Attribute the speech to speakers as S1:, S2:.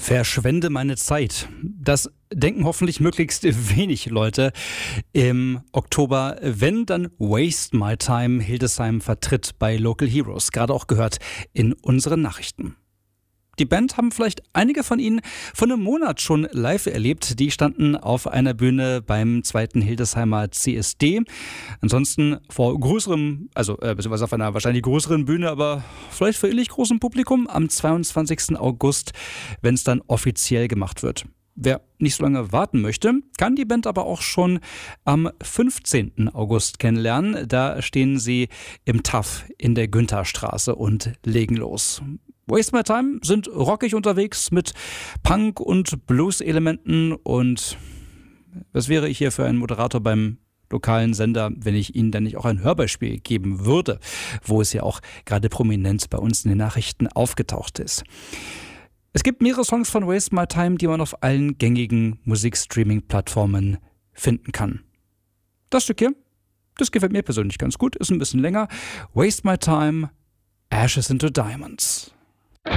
S1: Verschwende meine Zeit. Das denken hoffentlich möglichst wenig Leute im Oktober, wenn dann Waste My Time Hildesheim vertritt bei Local Heroes. Gerade auch gehört in unseren Nachrichten. Die Band haben vielleicht einige von Ihnen vor einem Monat schon live erlebt. Die standen auf einer Bühne beim 2. Hildesheimer CSD. Ansonsten vor größerem, beziehungsweise auf einer wahrscheinlich größeren Bühne, aber vielleicht für ähnlich großem Publikum am 22. August, wenn es dann offiziell gemacht wird. Wer nicht so lange warten möchte, kann die Band aber auch schon am 15. August kennenlernen. Da stehen sie im TAF in der Güntherstraße und legen los. Waste My Time sind rockig unterwegs mit Punk- und Blues-Elementen. Und was wäre ich hier für ein Moderator beim lokalen Sender, wenn ich Ihnen dann nicht auch ein Hörbeispiel geben würde, wo es ja auch gerade prominent bei uns in den Nachrichten aufgetaucht ist. Es gibt mehrere Songs von Waste My Time, die man auf allen gängigen Musikstreaming-Plattformen finden kann. Das Stück hier, das gefällt mir persönlich ganz gut, ist ein bisschen länger. Waste My Time, Ashes into Diamonds.